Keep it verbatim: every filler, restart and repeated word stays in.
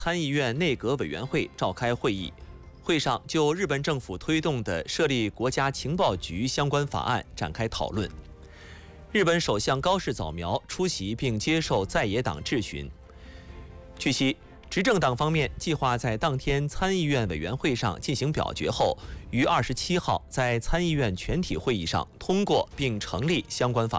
参议院内阁委员会召开会议，会上就日本政府推动的设立国家情报局相关法案展开讨论。日本首相高市早苗出席并接受在野党质询。据悉，执政党方面计划在当天参议院委员会上进行表决后，于二十七号在参议院全体会议上通过并成立相关法案。